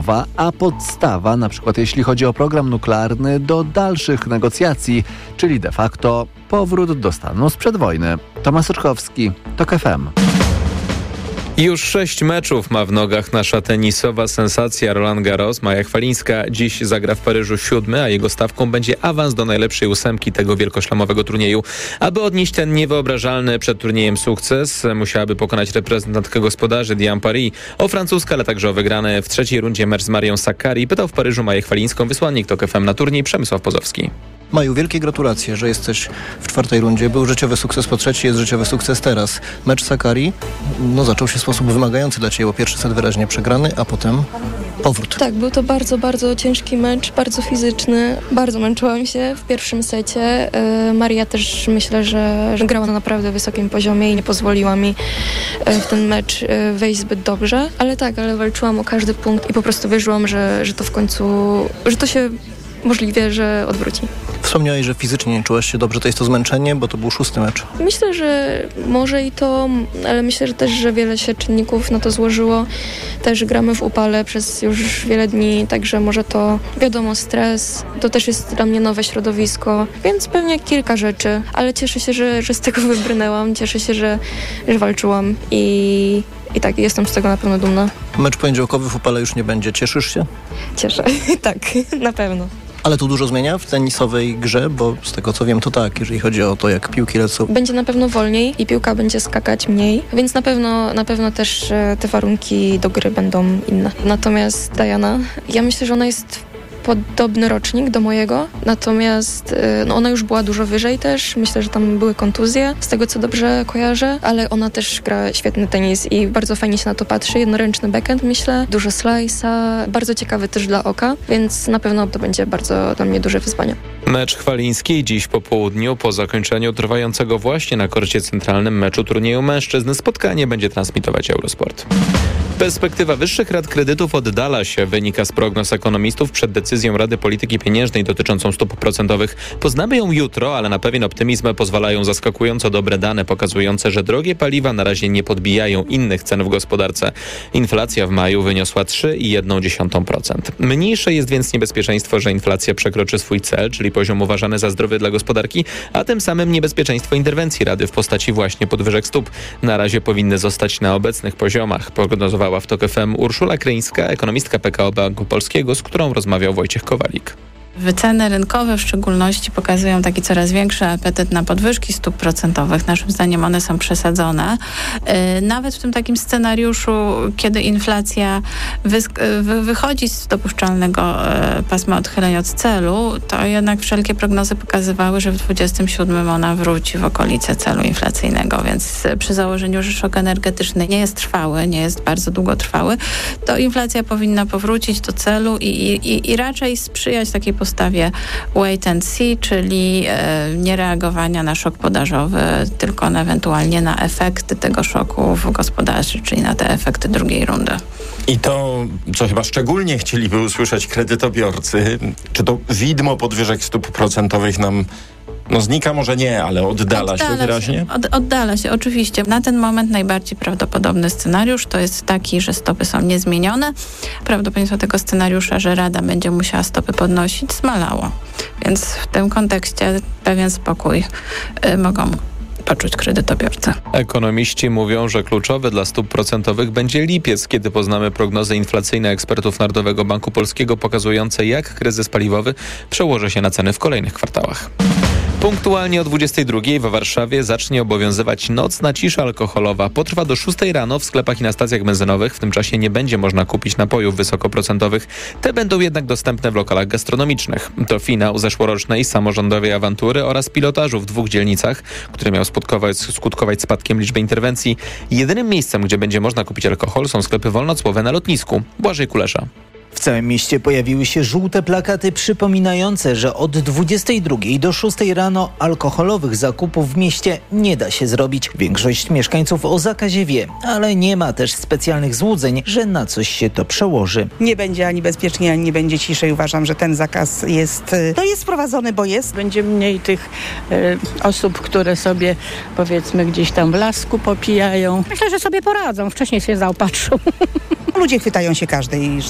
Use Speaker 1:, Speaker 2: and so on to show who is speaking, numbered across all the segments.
Speaker 1: a podstawa, na przykład jeśli chodzi o program nuklearny, do dalszych negocjacji, czyli de facto powrót do stanu sprzed wojny. Tomasz Soczkowski, TOK FM.
Speaker 2: Już 6 meczów ma w nogach nasza tenisowa sensacja Roland Garros. Maja Chwalińska dziś zagra w Paryżu 7, a jego stawką będzie awans do najlepszej 8 tego wielkoszlemowego turnieju. Aby odnieść ten niewyobrażalny przed turniejem sukces, musiałaby pokonać reprezentantkę gospodarzy Diane Paris. O francuskę, ale także o wygrany w trzeciej rundzie mecz z Marią Sakkari pytał w Paryżu Maję Chwalińską wysłannik TOK FM na turniej Przemysław Pozowski.
Speaker 3: Maju, wielkie gratulacje, że jesteś w czwartej rundzie. Był życiowy sukces po trzeciej, jest życiowy sukces teraz. Mecz Sakkari zaczął się w sposób wymagający dla Ciebie, bo pierwszy set wyraźnie przegrany, a potem powrót.
Speaker 4: Tak, był to bardzo, bardzo ciężki mecz, bardzo fizyczny. Bardzo męczyłam się w pierwszym secie. Maria też myślę, że grała na naprawdę wysokim poziomie i nie pozwoliła mi w ten mecz wejść zbyt dobrze. Ale walczyłam o każdy punkt i po prostu wierzyłam, że to w końcu, że to się możliwe, że odwróci.
Speaker 3: Wspomniałeś, że fizycznie nie czułaś się dobrze. To jest to zmęczenie, bo to był 6. mecz.
Speaker 4: Myślę, że może i to, ale myślę, że też, że wiele się czynników na to złożyło. Też gramy w upale przez już wiele dni, także może to, wiadomo, stres. To też jest dla mnie nowe środowisko, więc pewnie kilka rzeczy, ale cieszę się, że z tego wybrnęłam. Cieszę się, że walczyłam i tak, jestem z tego na pewno dumna.
Speaker 3: Mecz poniedziałkowy w upale już nie będzie. Cieszysz się?
Speaker 4: Cieszę, tak, na pewno.
Speaker 3: Ale to dużo zmienia w tenisowej grze, bo z tego co wiem to tak, jeżeli chodzi o to, jak piłki lecą.
Speaker 4: Będzie na pewno wolniej i piłka będzie skakać mniej, więc na pewno też te warunki do gry będą inne. Natomiast Diana, ja myślę, że ona jest podobny rocznik do mojego, natomiast ona już była dużo wyżej też. Myślę, że tam były kontuzje, z tego co dobrze kojarzę, ale ona też gra świetny tenis i bardzo fajnie się na to patrzy. Jednoręczny backhand, myślę, dużo slice'a, bardzo ciekawy też dla oka, więc na pewno to będzie bardzo dla mnie duże wyzwanie.
Speaker 2: Mecz Chwalińskiej dziś po południu, po zakończeniu trwającego właśnie na korcie centralnym meczu turnieju mężczyzn. Spotkanie będzie transmitować Eurosport. Perspektywa wyższych rat kredytów oddala się, wynika z prognoz ekonomistów przed decyzją Rady Polityki Pieniężnej dotyczącą stóp procentowych. Poznamy ją jutro, ale na pewien optymizm pozwalają zaskakująco dobre dane pokazujące, że drogie paliwa na razie nie podbijają innych cen w gospodarce. Inflacja w maju wyniosła 3,1%. Mniejsze jest więc niebezpieczeństwo, że inflacja przekroczy swój cel, czyli poziom uważany za zdrowy dla gospodarki, a tym samym niebezpieczeństwo interwencji Rady w postaci właśnie podwyżek stóp. Na razie powinny zostać na obecnych poziomach, prognozowała w TOK FM Urszula Kryńska, ekonomistka PKO Banku Polskiego, z którą rozmawiał Wojciech Kowalik.
Speaker 5: Wyceny rynkowe w szczególności pokazują taki coraz większy apetyt na podwyżki stóp procentowych. Naszym zdaniem one są przesadzone. Nawet w tym takim scenariuszu, kiedy inflacja wychodzi z dopuszczalnego pasma odchyleń od celu, to jednak wszelkie prognozy pokazywały, że w 27 ona wróci w okolice celu inflacyjnego, więc przy założeniu, że szok energetyczny nie jest trwały, nie jest bardzo długotrwały, to inflacja powinna powrócić do celu i raczej sprzyjać takiej postawie wait and see, czyli niereagowania na szok podażowy, tylko ewentualnie na efekty tego szoku gospodarczego, czyli na te efekty drugiej rundy.
Speaker 6: I to, co chyba szczególnie chcieliby usłyszeć kredytobiorcy, czy to widmo podwyżek stóp procentowych nam znika, może nie, ale oddala się wyraźnie?
Speaker 5: Oddala się, oczywiście. Na ten moment najbardziej prawdopodobny scenariusz to jest taki, że stopy są niezmienione. Prawdopodobieństwo tego scenariusza, że Rada będzie musiała stopy podnosić, zmalało. Więc w tym kontekście pewien spokój mogą poczuć kredytobiorcy.
Speaker 2: Ekonomiści mówią, że kluczowy dla stóp procentowych będzie lipiec, kiedy poznamy prognozy inflacyjne ekspertów Narodowego Banku Polskiego pokazujące, jak kryzys paliwowy przełoży się na ceny w kolejnych kwartałach. Punktualnie o 22:00 w Warszawie zacznie obowiązywać nocna cisza alkoholowa. Potrwa do 6:00 rano w sklepach i na stacjach benzynowych. W tym czasie nie będzie można kupić napojów wysokoprocentowych. Te będą jednak dostępne w lokalach gastronomicznych. To finał zeszłorocznej samorządowej awantury oraz pilotażu w 2 dzielnicach, który miał skutkować spadkiem liczby interwencji. Jedynym miejscem, gdzie będzie można kupić alkohol, są sklepy wolnocłowe na lotnisku. Błażej Kulesza.
Speaker 7: W całym mieście pojawiły się żółte plakaty przypominające, że od 22:00 do 6:00 rano alkoholowych zakupów w mieście nie da się zrobić. Większość mieszkańców o zakazie wie, ale nie ma też specjalnych złudzeń, że na coś się to przełoży.
Speaker 8: Nie będzie ani bezpiecznie, ani nie będzie ciszej. Uważam, że ten zakaz jest wprowadzony, bo jest.
Speaker 9: Będzie mniej tych osób, które sobie, powiedzmy, gdzieś tam w lasku popijają.
Speaker 10: Myślę, że sobie poradzą. Wcześniej się zaopatrzą.
Speaker 8: Ludzie chwytają się każdej, że tak powiem,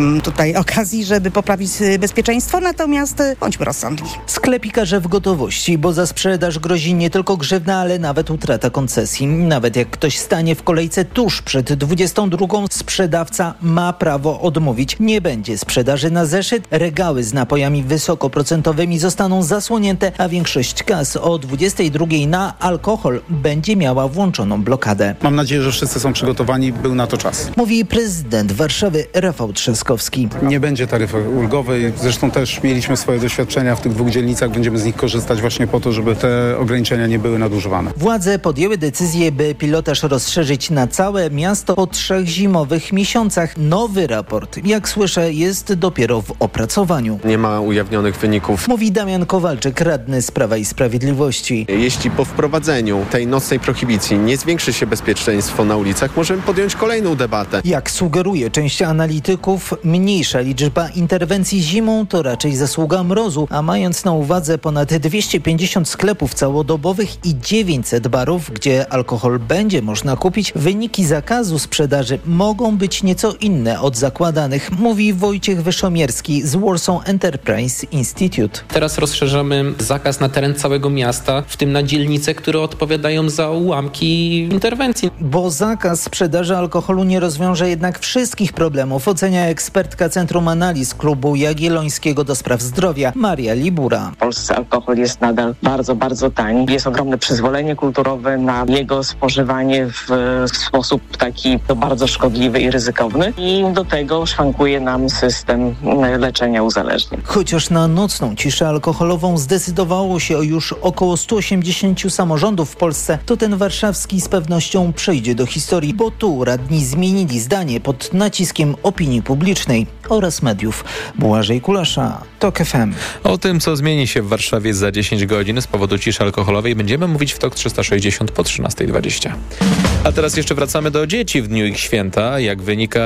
Speaker 8: tutaj okazji, żeby poprawić bezpieczeństwo, natomiast bądźmy rozsądni.
Speaker 7: Sklepikarze w gotowości, bo za sprzedaż grozi nie tylko grzywna, ale nawet utrata koncesji. Nawet jak ktoś stanie w kolejce tuż przed 22, sprzedawca ma prawo odmówić. Nie będzie sprzedaży na zeszyt, regały z napojami wysokoprocentowymi zostaną zasłonięte, a większość kas o 22 na alkohol będzie miała włączoną blokadę.
Speaker 10: Mam nadzieję, że wszyscy są przygotowani, był na to czas.
Speaker 7: Mówi prezydent Warszawy Rafał Trzaskowski.
Speaker 10: Nie będzie taryfy ulgowej, zresztą też mieliśmy swoje doświadczenia w tych 2 dzielnicach, będziemy z nich korzystać właśnie po to, żeby te ograniczenia nie były nadużywane.
Speaker 7: Władze podjęły decyzję, by pilotaż rozszerzyć na całe miasto po 3 zimowych miesiącach. Nowy raport, jak słyszę, jest dopiero w opracowaniu.
Speaker 11: Nie ma ujawnionych wyników.
Speaker 7: Mówi Damian Kowalczyk, radny z Prawa i Sprawiedliwości.
Speaker 11: Jeśli po wprowadzeniu tej nocnej prohibicji nie zwiększy się bezpieczeństwo na ulicach, możemy podjąć kolejną debatę.
Speaker 7: Jak sugeruje część analityków, mniejsza liczba interwencji zimą to raczej zasługa mrozu, a mając na uwadze ponad 250 sklepów całodobowych i 900 barów, gdzie alkohol będzie można kupić, wyniki zakazu sprzedaży mogą być nieco inne od zakładanych, mówi Wojciech Wyszomierski z Warsaw Enterprise Institute.
Speaker 12: Teraz rozszerzamy zakaz na teren całego miasta, w tym na dzielnice, które odpowiadają za ułamki interwencji.
Speaker 7: Bo zakaz sprzedaży alkoholu nie rozwiąże jednak wszystkich problemów, ocenia ekspertka Centrum Analiz Klubu Jagiellońskiego do Spraw Zdrowia Maria Libura.
Speaker 13: W Polsce alkohol jest nadal bardzo, bardzo tani. Jest ogromne przyzwolenie kulturowe na jego spożywanie w sposób taki bardzo szkodliwy i ryzykowny i do tego szwankuje nam system leczenia uzależnień.
Speaker 7: Chociaż na nocną ciszę alkoholową zdecydowało się już około 180 samorządów w Polsce, to ten warszawski z pewnością przejdzie do historii, bo tu radni zmienili zdanie pod naciskiem opinii publicznej oraz mediów. Błażej Kulasza, TOK FM.
Speaker 2: O tym, co zmieni się w Warszawie za 10 godzin z powodu ciszy alkoholowej, będziemy mówić w TOK 360 po 13:20. A teraz jeszcze wracamy do dzieci w dniu ich święta. Jak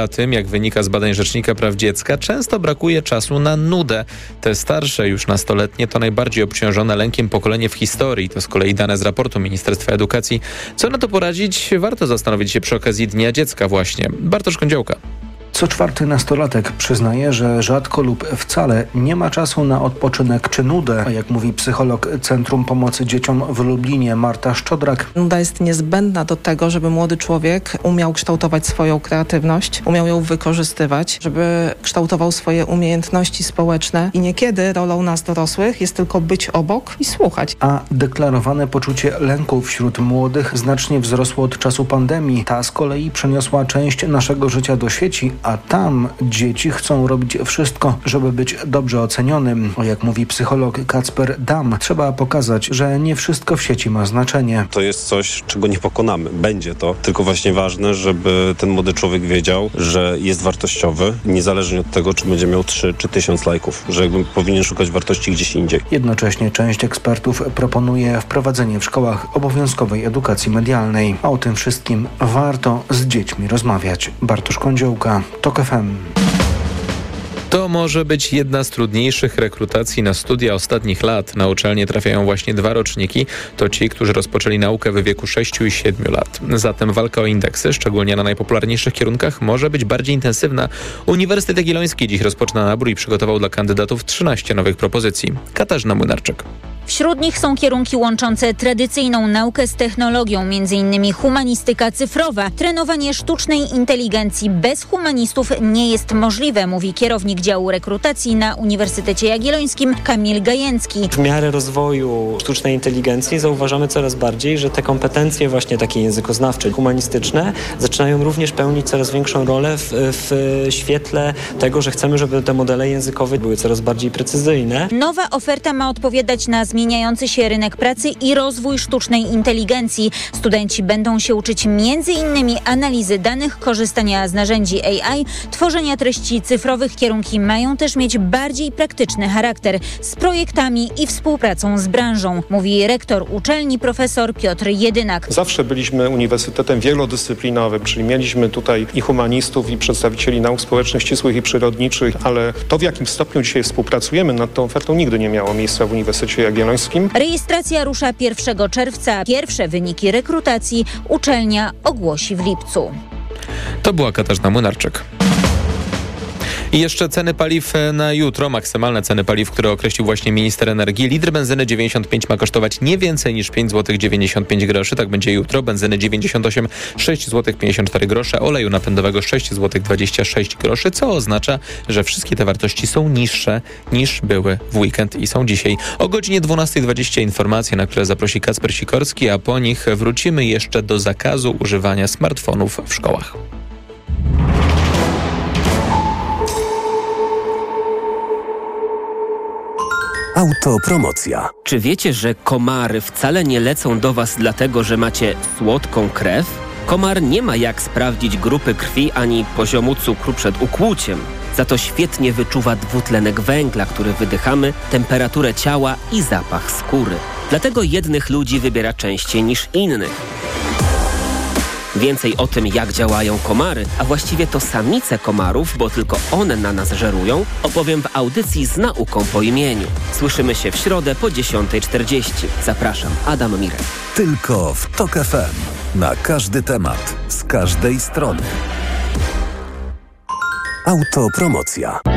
Speaker 2: wynika z badań Rzecznika Praw Dziecka, często brakuje czasu na nudę. Te starsze, już nastoletnie, to najbardziej obciążone lękiem pokolenie w historii. To z kolei dane z raportu Ministerstwa Edukacji. Co na to poradzić? Warto zastanowić się przy okazji Dnia Dziecka właśnie. Bartosz Kądziołka.
Speaker 14: Co 4. nastolatek przyznaje, że rzadko lub wcale nie ma czasu na odpoczynek czy nudę. A jak mówi psycholog Centrum Pomocy Dzieciom w Lublinie Marta Szczodrak.
Speaker 15: Nuda jest niezbędna do tego, żeby młody człowiek umiał kształtować swoją kreatywność, umiał ją wykorzystywać, żeby kształtował swoje umiejętności społeczne i niekiedy rolą nas dorosłych jest tylko być obok i słuchać.
Speaker 14: A deklarowane poczucie lęku wśród młodych znacznie wzrosło od czasu pandemii. Ta z kolei przeniosła część naszego życia do sieci, a tam dzieci chcą robić wszystko, żeby być dobrze ocenionym. O, jak mówi psycholog Kacper Dam, trzeba pokazać, że nie wszystko w sieci ma znaczenie.
Speaker 16: To jest coś, czego nie pokonamy. Będzie to. Tylko właśnie ważne, żeby ten młody człowiek wiedział, że jest wartościowy, niezależnie od tego, czy będzie miał 3 czy 1000 lajków, że jakby powinien szukać wartości gdzieś indziej.
Speaker 14: Jednocześnie część ekspertów proponuje wprowadzenie w szkołach obowiązkowej edukacji medialnej. A o tym wszystkim warto z dziećmi rozmawiać. Bartosz Kądziołka, TOK FM.
Speaker 2: To może być jedna z trudniejszych rekrutacji na studia ostatnich lat. Na uczelnię trafiają właśnie 2 roczniki. To ci, którzy rozpoczęli naukę w wieku 6 i 7 lat. Zatem walka o indeksy, szczególnie na najpopularniejszych kierunkach, może być bardziej intensywna. Uniwersytet Jagielloński dziś rozpoczyna nabór i przygotował dla kandydatów 13 nowych propozycji. Katarzyna Młynarczyk.
Speaker 17: Wśród nich są kierunki łączące tradycyjną naukę z technologią, m.in. humanistyka cyfrowa. Trenowanie sztucznej inteligencji bez humanistów nie jest możliwe, mówi kierownik działu rekrutacji na Uniwersytecie Jagiellońskim Kamil Gajęcki.
Speaker 18: W miarę rozwoju sztucznej inteligencji zauważamy coraz bardziej, że te kompetencje właśnie takie językoznawcze, humanistyczne zaczynają również pełnić coraz większą rolę w świetle tego, że chcemy, żeby te modele językowe były coraz bardziej precyzyjne.
Speaker 17: Nowa oferta ma odpowiadać na zmieniający się rynek pracy i rozwój sztucznej inteligencji. Studenci będą się uczyć m.in. analizy danych, korzystania z narzędzi AI, tworzenia treści cyfrowych. Kierunki mają też mieć bardziej praktyczny charakter z projektami i współpracą z branżą, mówi rektor uczelni profesor Piotr Jedynak.
Speaker 19: Zawsze byliśmy uniwersytetem wielodyscyplinowym, czyli mieliśmy tutaj i humanistów, i przedstawicieli nauk społecznych, ścisłych i przyrodniczych, ale to, w jakim stopniu dzisiaj współpracujemy nad tą ofertą, nigdy nie miało miejsca w Uniwersytecie Jagiellońskim.
Speaker 17: Rejestracja rusza 1 czerwca. Pierwsze wyniki rekrutacji uczelnia ogłosi w lipcu.
Speaker 2: To była Katarzyna Młynarczyk. I jeszcze ceny paliw na jutro, maksymalne ceny paliw, które określił właśnie minister energii. Litr benzyny 95 ma kosztować nie więcej niż 5 zł 95 groszy, tak będzie jutro. Benzyny 98, 6 zł 54 grosze, oleju napędowego 6 zł 26 groszy, co oznacza, że wszystkie te wartości są niższe niż były w weekend i są dzisiaj. O godzinie 12:20 informacje, na które zaprosi Kacper Sikorski, a po nich wrócimy jeszcze do zakazu używania smartfonów w szkołach.
Speaker 20: Autopromocja. Czy wiecie, że komary wcale nie lecą do Was dlatego, że macie słodką krew? Komar nie ma jak sprawdzić grupy krwi ani poziomu cukru przed ukłuciem. Za to świetnie wyczuwa dwutlenek węgla, który wydychamy, temperaturę ciała i zapach skóry. Dlatego jednych ludzi wybiera częściej niż innych. Więcej o tym, jak działają komary, a właściwie to samice komarów, bo tylko one na nas żerują, opowiem w audycji z nauką po imieniu. Słyszymy się w środę po 10:40. Zapraszam, Adam Mirek.
Speaker 21: Tylko w TOK FM. Na każdy temat, z każdej strony. Autopromocja.